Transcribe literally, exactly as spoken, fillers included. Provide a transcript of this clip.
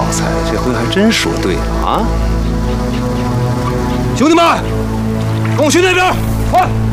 才这回还真说对了啊！ 兄弟们，跟我去那边，快！